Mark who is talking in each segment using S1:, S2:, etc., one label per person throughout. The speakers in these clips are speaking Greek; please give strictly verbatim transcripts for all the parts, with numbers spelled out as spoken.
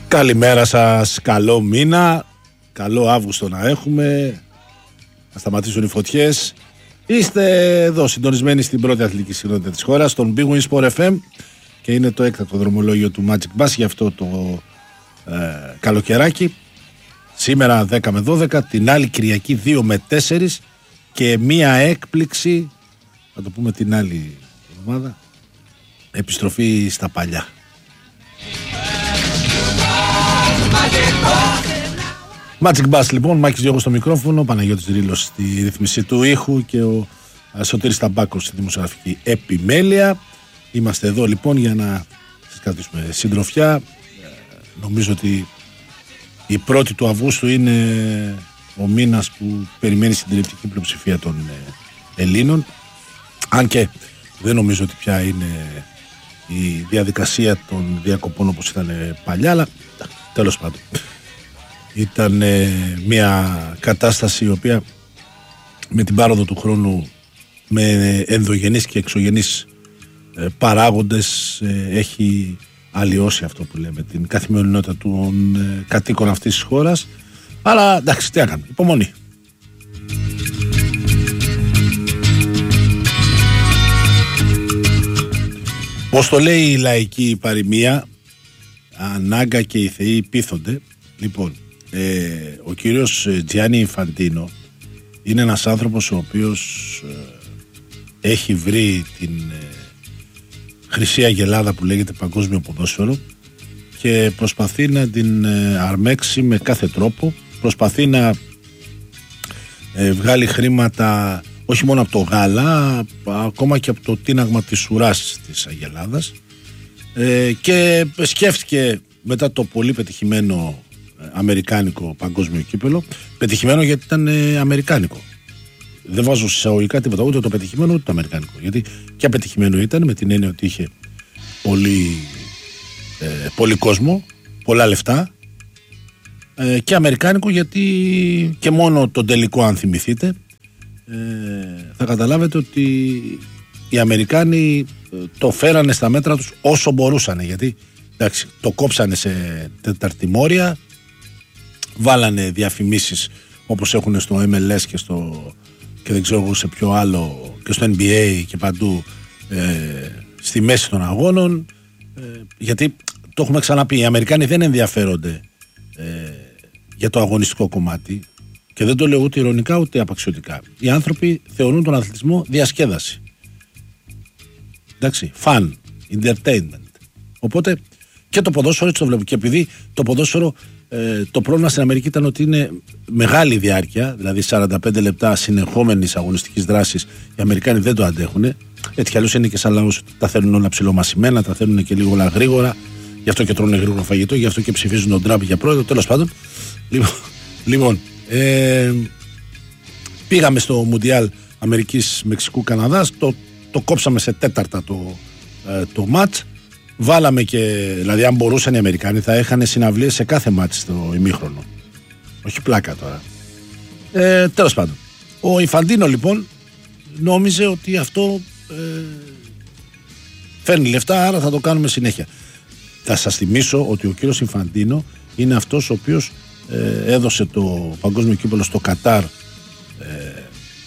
S1: Καλημέρα σας, καλό μήνα, καλό Αύγουστο να έχουμε, να σταματήσουν οι φωτιές. Είστε εδώ συντονισμένοι στην πρώτη αθλητική συχνότητα της χώρας, στον Big Win Sport εφ εμ, και είναι το έκτακτο δρομολόγιο του Magic Bus για αυτό το ε, καλοκαιράκι. Σήμερα δέκα με δώδεκα, την άλλη Κυριακή δύο με τέσσερα και μία έκπληξη, θα το πούμε την άλλη εβδομάδα, επιστροφή στα παλιά. Magic Bus λοιπόν, Μάκης Γιώργος στο μικρόφωνο, Παναγιώτης Ρήλος στη ρύθμιση του ήχου και ο Σωτήρης Ταμπάκος στη δημοσιογραφική επιμέλεια. Είμαστε εδώ λοιπόν για να σας κρατήσουμε συντροφιά. Νομίζω ότι η πρώτη του Αυγούστου είναι ο μήνας που περιμένει συντηρητική πλειοψηφία των Ελλήνων. Αν και δεν νομίζω ότι πια είναι η διαδικασία των διακοπών όπως ήταν παλιά, αλλά τέλος πάντων. Ήταν ε, μια κατάσταση η οποία με την πάροδο του χρόνου, με ενδογενείς και εξωγενείς ε, παράγοντες ε, έχει αλλοιώσει αυτό που λέμε την καθημερινότητα των ε, κατοίκων αυτής της χώρας. Αλλά εντάξει, τι έκαμε, υπομονή. Πώς το λέει η λαϊκή παροιμία, ανάγκα και οι θεοί πείθονται. Λοιπόν, ε, ο κύριος Τζιάννι Ινφαντίνο είναι ένας άνθρωπος ο οποίος ε, έχει βρει την ε, χρυσή αγελάδα που λέγεται παγκόσμιο ποδόσφαιρο και προσπαθεί να την ε, αρμέξει με κάθε τρόπο. Προσπαθεί να ε, βγάλει χρήματα όχι μόνο από το γάλα, ακόμα και από το τίναγμα της ουράς της αγελάδας, ε, και σκέφτηκε μετά το πολύ πετυχημένο αμερικάνικο παγκόσμιο κύπελο, πετυχημένο γιατί ήταν ε, αμερικάνικο. Δεν βάζω εισαγωγικά τίποτα, ούτε το πετυχημένο ούτε το αμερικάνικο. Γιατί και πετυχημένο ήταν με την έννοια ότι είχε πολύ, ε, πολύ κόσμο, πολλά λεφτά, ε, και αμερικάνικο γιατί και μόνο τον τελικό, αν θυμηθείτε, ε, θα καταλάβετε ότι οι Αμερικάνοι το φέρανε στα μέτρα τους όσο μπορούσαν. Γιατί εντάξει, το κόψανε σε τεταρτημόρια, βάλανε διαφημίσεις όπως έχουν στο εμ ελ ες και, στο, και δεν ξέρω σε ποιο άλλο, και στο εν μπι έι και παντού, ε, στη μέση των αγώνων, ε, γιατί το έχουμε ξαναπεί, οι Αμερικάνοι δεν ενδιαφέρονται ε, για το αγωνιστικό κομμάτι, και δεν το λέω ούτε ειρωνικά ούτε απαξιωτικά. Οι άνθρωποι θεωρούν τον αθλητισμό διασκέδαση, εντάξει, fun, entertainment. Οπότε και το ποδόσφαιρο έτσι το βλέπω. Και επειδή το ποδόσφαιρο, ε, το πρόβλημα στην Αμερική ήταν ότι είναι μεγάλη διάρκεια, δηλαδή σαράντα πέντε λεπτά συνεχόμενης αγωνιστικής δράσης, οι Αμερικάνοι δεν το αντέχουν. Έτσι κι αλλιώς είναι και σαν λαός, τα θέλουν όλα ψιλομασημένα, τα θέλουν και λίγο όλα γρήγορα, γι' αυτό και τρώνε γρήγορο φαγητό, γι' αυτό και ψηφίζουν τον Τραμπ για πρόεδρο, τέλος πάντων. Λοιπόν, λοιπόν ε, πήγαμε στο Μουντιάλ Αμερικής Μεξικού Καναδάς, το, το κόψαμε σε τέταρτα το, ε, το μάτς. Βάλαμε και, δηλαδή αν μπορούσαν οι Αμερικάνοι θα είχαν συναυλίες σε κάθε μάτι στο ημίχρονο. Όχι πλάκα τώρα. Ε, τέλος πάντων. Ο Ινφαντίνο λοιπόν νόμιζε ότι αυτό ε, φέρνει λεφτά, άρα θα το κάνουμε συνέχεια. Θα σας θυμίσω ότι ο κύριος Ινφαντίνο είναι αυτός ο οποίος ε, έδωσε το παγκόσμιο κύπελλο στο Κατάρ ε,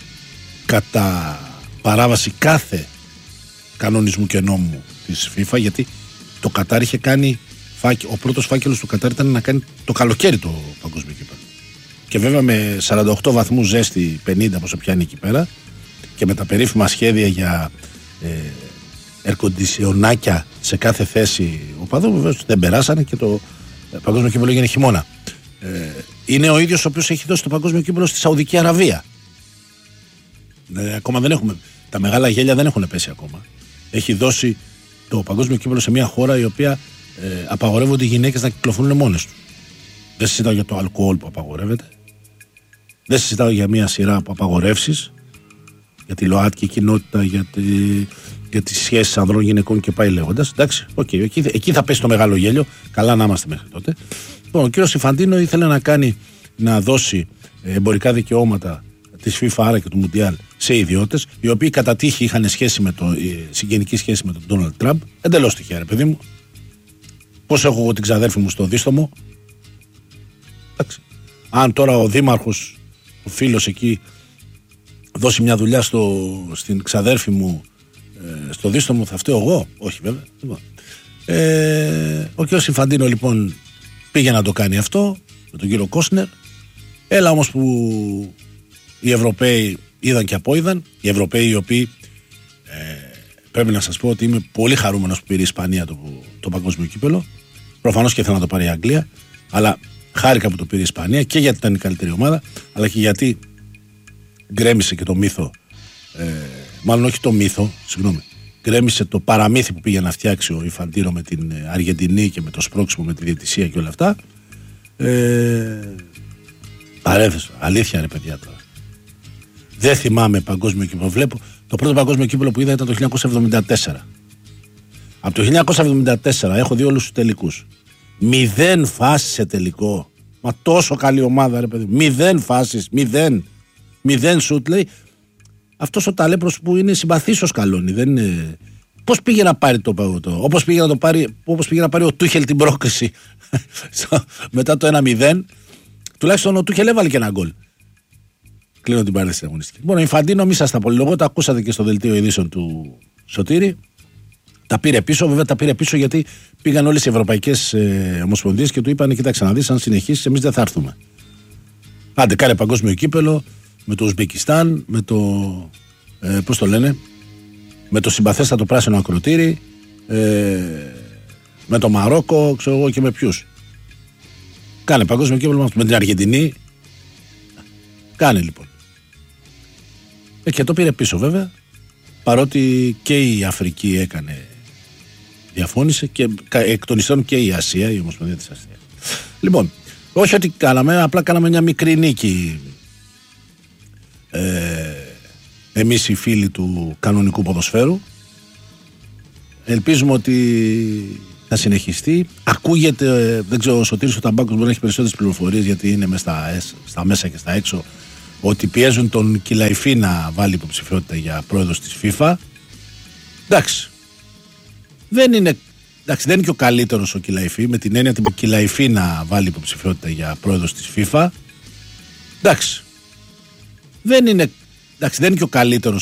S1: κατά παράβαση κάθε κανονισμού και νόμου της FIFA, γιατί το Κατάρ είχε κάνει, ο πρώτος φάκελος του Κατάρ ήταν να κάνει το καλοκαίρι το παγκόσμιο κύπελλο. Και βέβαια με σαράντα οκτώ βαθμούς ζέστη, πενήντα πόσο πιάνει εκεί πέρα, και με τα περίφημα σχέδια για ε, ερκοντισιονάκια σε κάθε θέση οπαδού, βεβαίως δεν περάσανε και το ε, παγκόσμιο κύπελλο έγινε χειμώνα. Ε, είναι ο ίδιος ο οποίος έχει δώσει το παγκόσμιο κύπελλο στη Σαουδική Αραβία. Ε, ακόμα δεν έχουμε, τα μεγάλα γέλια δεν έχουν πέσει ακόμα. Έχει δώσει το παγκόσμιο κύπελλο σε μια χώρα η οποία ε, απαγορεύονται οι γυναίκες να κυκλοφορούν μόνες τους. Δεν συζητάω για το αλκοόλ που απαγορεύεται. Δεν συζητάω για μια σειρά από απαγορεύσεις, για τη ΛΟΑΤΚΙ κοινότητα, για, τη, για τις σχέσεις ανδρών γυναικών και πάει λέγοντας. Εντάξει, okay, εκεί, εκεί θα πέσει το μεγάλο γέλιο. Καλά να είμαστε μέχρι τότε. Λοιπόν, ο κύριος Ινφαντίνο ήθελε να κάνει, να δώσει εμπορικά δικαιώματα της FIFA, άρα και του Μουντιάλ, σε ιδιώτες, οι οποίοι κατά τύχη είχαν σχέση με το, συγγενική σχέση με τον Ντόναλντ Τραμπ. Εντελώς τυχαία, ρε παιδί μου. Πώς έχω εγώ την ξαδέρφη μου στο δίστομο. Εντάξει. Αν τώρα ο δήμαρχος, ο φίλος εκεί, δώσει μια δουλειά στο, στην ξαδέρφη μου ε, στο δίστομο, θα φταίω εγώ? Όχι βέβαια. Ε, ο κ. Ινφαντίνο λοιπόν πήγε να το κάνει αυτό με τον κύριο Κόσνερ. Έλα όμως που οι Ευρωπαίοι είδαν και απόειδαν, οι Ευρωπαίοι οι οποίοι ε, πρέπει να σας πω ότι είμαι πολύ χαρούμενος που πήρε η Ισπανία το, το παγκόσμιο κύπελο. Προφανώς και ήθελα να το πάρει η Αγγλία, αλλά χάρηκα που το πήρε η Ισπανία και γιατί ήταν η καλύτερη ομάδα, αλλά και γιατί γκρέμισε και το μύθο, ε, μάλλον όχι το μύθο, συγγνώμη, γκρέμισε το παραμύθι που πήγε να φτιάξει ο Ινφαντίνο με την Αργεντινή και με το σπρώξιμο με τη διαιτησία και όλα αυτά. Ε, παρέθεσα, αλήθεια ρε παιδιά τώρα. Δεν θυμάμαι παγκόσμιο κύπελο. Βλέπω, το πρώτο παγκόσμιο κύπελο που είδα ήταν το χίλια εννιακόσια εβδομήντα τέσσερα. Από το χίλια εννιακόσια εβδομήντα τέσσερα έχω δει όλους τους τελικούς. Μηδέν φάσεις σε τελικό. Μα τόσο καλή ομάδα ρε παιδί. Μηδέν φάσεις, μηδέν. Μηδέν σουτ λέει. Αυτός ο ταλέπρος που είναι συμπαθής ο Σκαλόνι. Δεν είναι... Πώς πήγε να πάρει το παγωτό. Όπως πήγε να, το πάρει, όπως πήγε να πάρει ο Τούχελ την πρόκριση μετά το ένα μηδέν. Τουλάχιστον ο Τούχελ έβαλε και ένα γκολ. Κλείνω την παρένθεση αγωνιστική. Λοιπόν, ο Ινφαντίνο, μη σας τα πολυλογώ, το ακούσατε και στο δελτίο ειδήσεων του Σωτήρη. Τα πήρε πίσω, βέβαια τα πήρε πίσω γιατί πήγαν όλες οι ευρωπαϊκές ε, ομοσπονδίες και του είπαν: κοίταξε να δεις, αν συνεχίσεις, εμείς δεν θα έρθουμε. Άντε, κάνε παγκόσμιο κύπελο με το Ουσμπεκιστάν, με το. Ε, πώς το λένε, με το συμπαθέστατο πράσινο ακροτήρι, ε, με το Μαρόκο, ξέρω εγώ και με ποιους. Κάνε παγκόσμιο κύπελο με την Αργεντινή. Κάνε λοιπόν. Ε, και το πήρε πίσω βέβαια, παρότι και η Αφρική έκανε, διαφώνησε και εκ των υστέρων και η Ασία, η Ομοσπονδία της Ασίας. Λοιπόν, όχι ότι κάναμε, απλά κάναμε μια μικρή νίκη ε, εμείς οι φίλοι του κανονικού ποδοσφαίρου. Ελπίζουμε ότι θα συνεχιστεί. Ακούγεται, δεν ξέρω, ο Σωτήρης ο Ταμπάκος μπορεί να έχει περισσότερες πληροφορίες γιατί είναι μέσα στα, στα μέσα και στα έξω, ότι πιέζουν τον Κιλαϊφή να βάλει υποψηφιότητα για πρόεδρος της FIFA. Εντάξει. Δεν είναι, εντάξει, δεν είναι και ο καλύτερος ο Κιλαϊφή, με την έννοια την Κιλαϊφή να βάλει υποψηφιότητα για πρόεδρος της FIFA. Εντάξει. Δεν είναι, εντάξει, δεν είναι και ο καλύτερος